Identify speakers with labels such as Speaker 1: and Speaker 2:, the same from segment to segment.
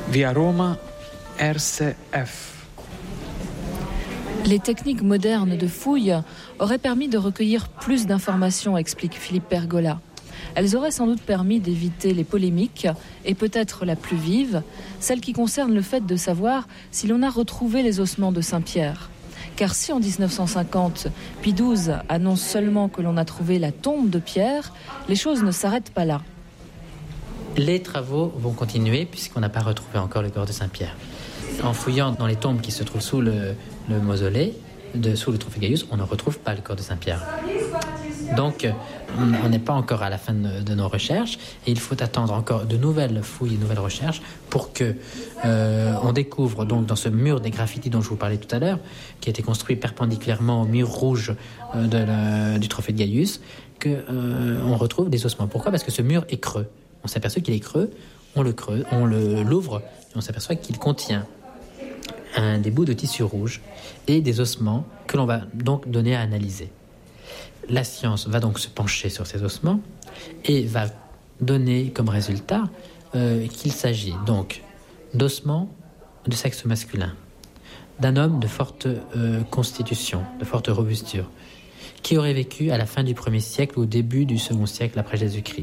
Speaker 1: Via Roma, RCF.
Speaker 2: Les techniques modernes de fouilles auraient permis de recueillir plus d'informations, explique Philippe Pergola. Elles auraient sans doute permis d'éviter les polémiques et peut-être la plus vive, celle qui concerne le fait de savoir si l'on a retrouvé les ossements de Saint-Pierre. Car si en 1950, Pie XII annonce seulement que l'on a trouvé la tombe de Pierre, les choses ne s'arrêtent pas là.
Speaker 3: Les travaux vont continuer puisqu'on n'a pas retrouvé encore le corps de Saint-Pierre. En fouillant dans les tombes qui se trouvent sous le mausolée, sous le trophée Gaius, on ne retrouve pas le corps de Saint-Pierre. Donc, on n'est pas encore à la fin de nos recherches et il faut attendre encore de nouvelles fouilles et de nouvelles recherches pour que on découvre donc dans ce mur des graffitis dont je vous parlais tout à l'heure, qui a été construit perpendiculairement au mur rouge du trophée de Gaius, on retrouve des ossements. Pourquoi ? Parce que ce mur est creux. On s'aperçoit qu'il est creux, on l'ouvre et on s'aperçoit qu'il contient des bouts de tissu rouge et des ossements que l'on va donc donner à analyser. La science va donc se pencher sur ces ossements et va donner comme résultat qu'il s'agit donc d'ossements de sexe masculin, d'un homme de forte constitution, de forte robusture, qui aurait vécu à la fin du 1er siècle ou au début du 2e siècle après Jésus-Christ.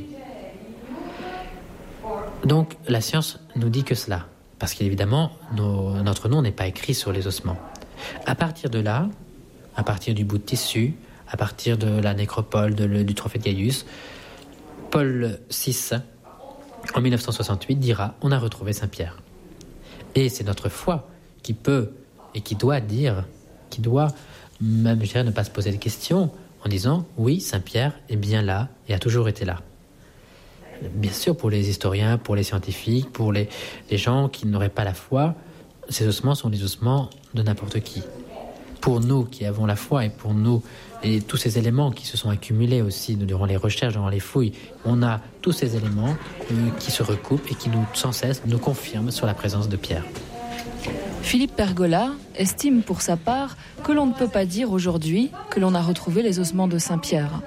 Speaker 3: Donc la science nous dit que cela, parce qu'évidemment notre nom n'est pas écrit sur les ossements. À partir de là, à partir du bout de tissu, à partir de la nécropole du trophée de Gaius, Paul VI, en 1968, dira « On a retrouvé Saint-Pierre ». Et c'est notre foi qui peut et qui doit dire, qui doit même, je dirais, ne pas se poser de questions en disant « Oui, Saint-Pierre est bien là et a toujours été là ». Bien sûr, pour les historiens, pour les scientifiques, pour les gens qui n'auraient pas la foi, ces ossements sont des ossements de n'importe qui. Pour nous qui avons la foi et pour nous, et tous ces éléments qui se sont accumulés aussi durant les recherches, durant les fouilles, on a tous ces éléments qui se recoupent et qui sans cesse nous confirment sur la présence de Pierre.
Speaker 2: Philippe Pergola estime pour sa part que l'on ne peut pas dire aujourd'hui que l'on a retrouvé les ossements de Saint-Pierre.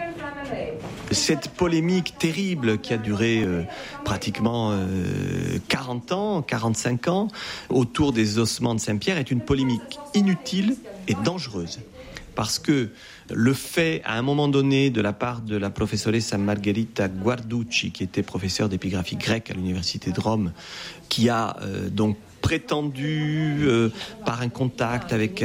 Speaker 4: Cette polémique terrible qui a duré pratiquement 40 ans, 45 ans, autour des ossements de Saint-Pierre est une polémique inutile et dangereuse. Parce que le fait, à un moment donné, de la part de la professoressa Margherita Guarducci, qui était professeure d'épigraphie grecque à l'université de Rome, qui a donc prétendu par un contact avec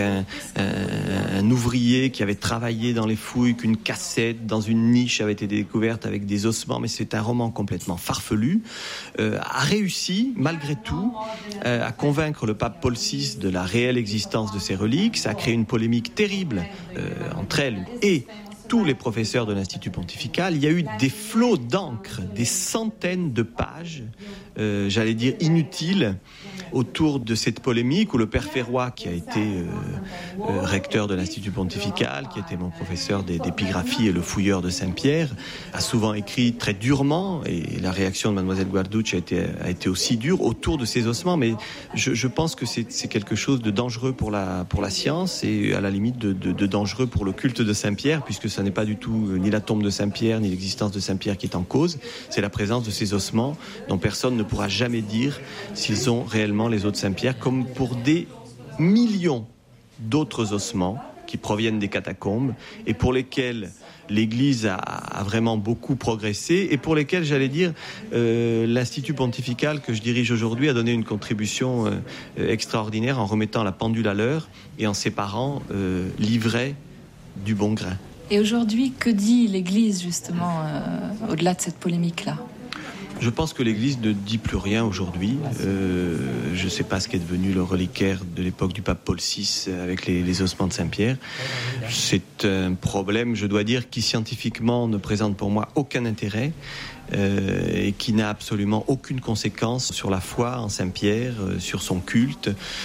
Speaker 4: un ouvrier qui avait travaillé dans les fouilles qu'une cassette dans une niche avait été découverte avec des ossements, mais c'est un roman complètement farfelu, a réussi malgré tout à convaincre le pape Paul VI de la réelle existence de ces reliques. Ça a créé une polémique terrible entre elles et tous les professeurs de l'Institut pontifical. Il y a eu des flots d'encre, des centaines de pages, j'allais dire inutiles, autour de cette polémique où le père Ferroy, qui a été recteur de l'Institut pontifical, qui était mon professeur d'épigraphie et le fouilleur de Saint-Pierre, a souvent écrit très durement, et la réaction de mademoiselle Guarducci a été aussi dure autour de ces ossements, mais je pense que c'est quelque chose de dangereux pour la science et à la limite de dangereux pour le culte de Saint-Pierre, puisque ça n'est pas du tout ni la tombe de Saint-Pierre ni l'existence de Saint-Pierre qui est en cause, c'est la présence de ces ossements dont personne ne pourra jamais dire s'ils ont réellement les os de Saint-Pierre, comme pour des millions d'autres ossements qui proviennent des catacombes et pour lesquels l'Église a vraiment beaucoup progressé et pour lesquels, j'allais dire, l'Institut pontifical que je dirige aujourd'hui a donné une contribution extraordinaire en remettant la pendule à l'heure et en séparant l'ivraie du bon grain.
Speaker 2: Et aujourd'hui, que dit l'Église justement au-delà de cette polémique-là ?
Speaker 4: Je pense que l'Église ne dit plus rien aujourd'hui. Je ne sais pas ce qu'est devenu le reliquaire de l'époque du pape Paul VI avec les ossements de Saint-Pierre. C'est un problème, je dois dire, qui scientifiquement ne présente pour moi aucun intérêt et qui n'a absolument aucune conséquence sur la foi en Saint-Pierre, sur son culte.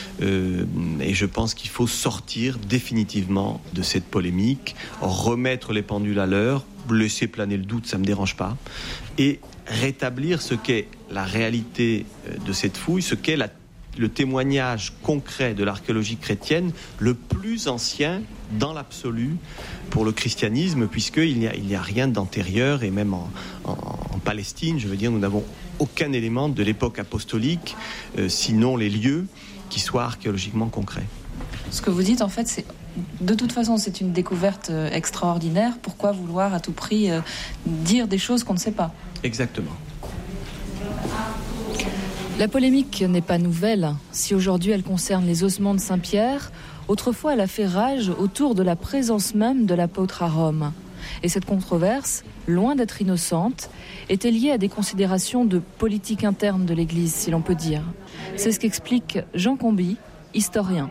Speaker 4: Et je pense qu'il faut sortir définitivement de cette polémique, remettre les pendules à l'heure, laisser planer le doute, ça ne me dérange pas, et rétablir ce qu'est la réalité de cette fouille, ce qu'est le témoignage concret de l'archéologie chrétienne le plus ancien dans l'absolu pour le christianisme, puisqu'il n'y a rien d'antérieur, et même en Palestine, je veux dire, nous n'avons aucun élément de l'époque apostolique, sinon les lieux qui soient archéologiquement concrets.
Speaker 2: Ce que vous dites, en fait, de toute façon, c'est une découverte extraordinaire. Pourquoi vouloir à tout prix dire des choses qu'on ne sait pas ?
Speaker 4: Exactement.
Speaker 2: La polémique n'est pas nouvelle. Si aujourd'hui elle concerne les ossements de Saint-Pierre, autrefois elle a fait rage autour de la présence même de l'apôtre à Rome. Et cette controverse, loin d'être innocente, était liée à des considérations de politique interne de l'Église, si l'on peut dire. C'est ce qu'explique Jean Comby, historien.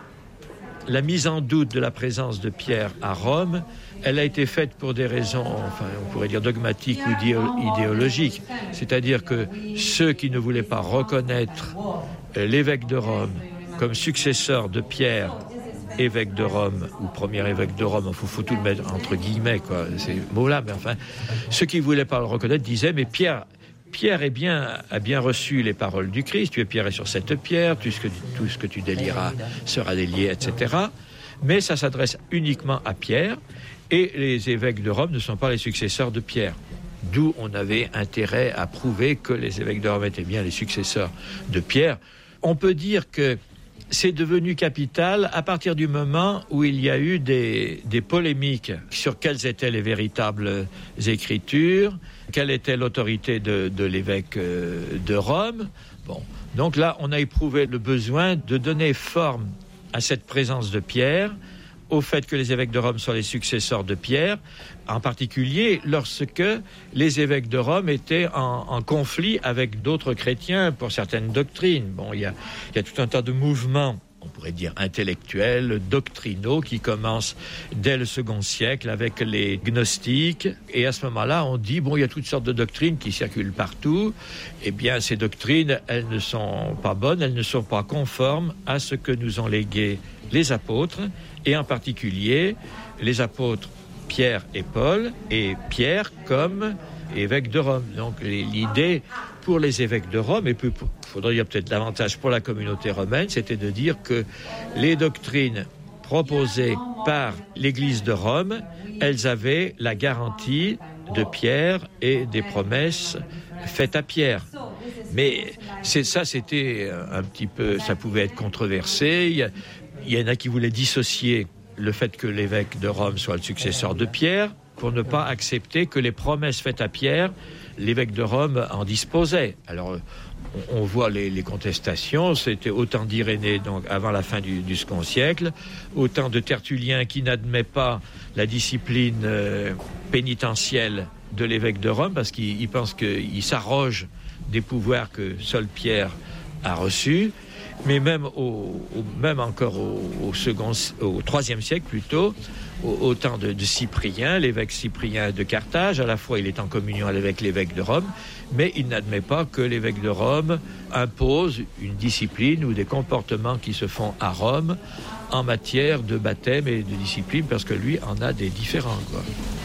Speaker 5: La mise en doute de la présence de Pierre à Rome, elle a été faite pour des raisons, on pourrait dire dogmatiques ou idéologiques. C'est-à-dire que ceux qui ne voulaient pas reconnaître l'évêque de Rome comme successeur de Pierre, évêque de Rome, ou premier évêque de Rome, il faut tout le mettre entre guillemets, quoi, ces mots-là, mais enfin, ceux qui ne voulaient pas le reconnaître disaient, mais Pierre a bien reçu les paroles du Christ. Tu es Pierre et sur cette pierre, tout ce que tu délieras sera délié, etc. Mais ça s'adresse uniquement à Pierre, et les évêques de Rome ne sont pas les successeurs de Pierre. D'où on avait intérêt à prouver que les évêques de Rome étaient bien les successeurs de Pierre. On peut dire que c'est devenu capital à partir du moment où il y a eu des polémiques sur quelles étaient les véritables écritures, quelle était l'autorité de l'évêque de Rome. Bon, donc là, on a éprouvé le besoin de donner forme à cette présence de Pierre, au fait que les évêques de Rome sont les successeurs de Pierre, en particulier lorsque les évêques de Rome étaient en conflit avec d'autres chrétiens pour certaines doctrines. Bon, il y a tout un tas de mouvements, on pourrait dire intellectuels, doctrinaux, qui commencent dès le second siècle avec les gnostiques. Et à ce moment-là, on dit, bon, il y a toutes sortes de doctrines qui circulent partout. Eh bien, ces doctrines, elles ne sont pas bonnes, elles ne sont pas conformes à ce que nous ont légué les apôtres, et en particulier les apôtres Pierre et Paul, et Pierre comme évêque de Rome. Donc l'idée pour les évêques de Rome, et il faudrait dire peut-être davantage pour la communauté romaine, c'était de dire que les doctrines proposées par l'Église de Rome, elles avaient la garantie de Pierre et des promesses faites à Pierre. Mais c'était un petit peu, ça pouvait être controversé. Il y en a qui voulaient dissocier le fait que l'évêque de Rome soit le successeur de Pierre pour ne pas accepter que les promesses faites à Pierre, l'évêque de Rome en disposait. Alors, on voit les contestations. C'était autant d'Irénée, donc avant la fin du second siècle, autant de Tertullien qui n'admet pas la discipline pénitentielle de l'évêque de Rome parce qu'il pense qu'il s'arroge des pouvoirs que seul Pierre a reçus. Mais même encore au IIIe siècle plutôt, au temps de Cyprien, l'évêque Cyprien de Carthage, à la fois il est en communion avec l'évêque de Rome, mais il n'admet pas que l'évêque de Rome impose une discipline ou des comportements qui se font à Rome en matière de baptême et de discipline, parce que lui en a des différents, quoi.